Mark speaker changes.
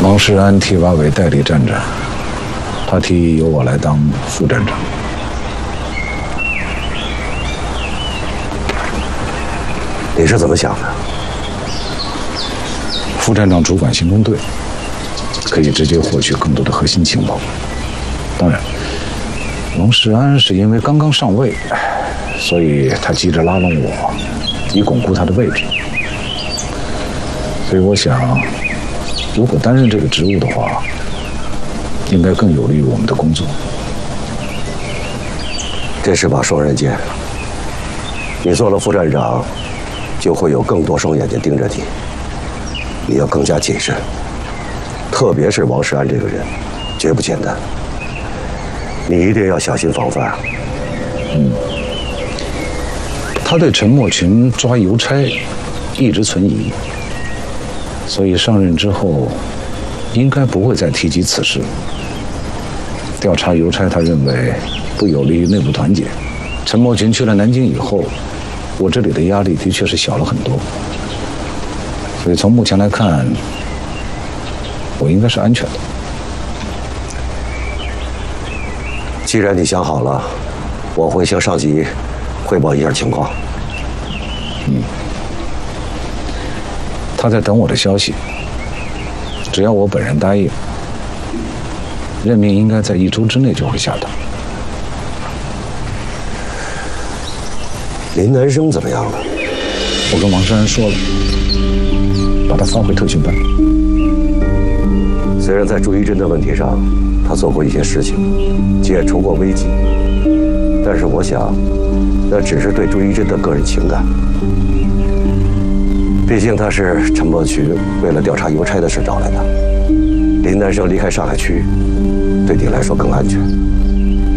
Speaker 1: 王世安提拔为代理站长，他提议由我来当副站长。
Speaker 2: 你是怎么想的？
Speaker 1: 副站长主管行动队，可以直接获取更多的核心情报。当然，王世安是因为刚刚上位，所以他急着拉拢我，以巩固他的位置。所以我想，如果担任这个职务的话，应该更有利于我们的工作。
Speaker 2: 这是把双刃剑。你做了副站长，就会有更多双眼睛盯着你，你要更加谨慎。特别是王世安这个人，绝不简单，你一定要小心防范。
Speaker 1: 他对陈默群抓邮差一直存疑，所以上任之后应该不会再提及此事。调查邮差，他认为不有利于内部团结。陈默群去了南京以后，我这里的压力的确是小了很多，所以从目前来看，我应该是安全的。
Speaker 2: 既然你想好了，我会向上级汇报一下情况。
Speaker 1: 他在等我的消息，只要我本人答应，任命应该在1周之内就会下达。
Speaker 2: 林南生怎么样了？
Speaker 1: 我跟王世安说了，把他发回特训班。
Speaker 2: 虽然在朱一贞的问题上，他做过一些事情，解除过危机，但是我想，那只是对朱一贞的个人情感。毕竟他是陈默群为了调查邮差的事找来的，林南生离开上海区，对你来说更安全。